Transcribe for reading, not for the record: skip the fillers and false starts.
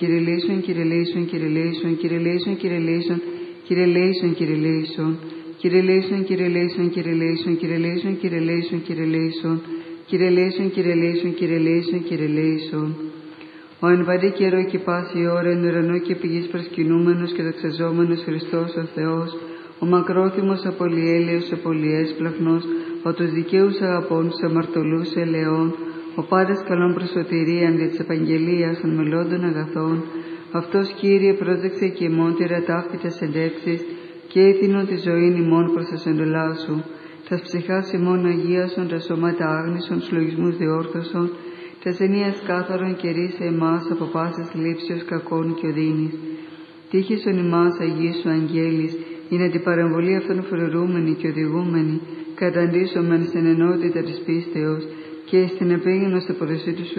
Κυριλήσον, κυριλήσον, κυριλήσον, κυριλήσον, κυριλήσον, κυριλήσον, κυριλήσον, κυριλήσον, κυριλήσον, κυριλήσον, κυριλήσον, κυριλήσον, κυριλήσον, κυριλήσον, κυριλήσον, κυριλήσον, κυριλήσον. Ο εν παντή καιρό και πάση ώρα εν ουρανό και πηγής προσκυνούμενος και δοξαζόμενος Χριστός ο Θεός, ο μακρόθυμος απολυέλεος, απολυέσπλαχνος, ο τους δικαίους αγαπών, τους αμαρτωλούς ελαιών, ο πάντας καλών προσωτηρίαν δια της επαγγελίας των μελώντων αγαθών, αυτός Κύριε πρόσδεξε και ημών τη ρατάφτητας εντέξεις και έθινον τη ζωήν ημών προς τα εντολά σου. Τας ψυχάς ημών αγίασον, τα σώματα άγνησον, συλλογισμούς διόρθωσον, τας ενίας κάθαρον και ρίσε εμάς από πάσης λήψεως κακών και οδύνης. Τύχησον ημάς Αγίου σου αγγέλης, είναι την παρεμβολή αυτών φρουρούμενη και οδηγούμενη, καταντήσομεν στην ενότητα της πίστεως και στην επίγνωση του ποδοσίτου σου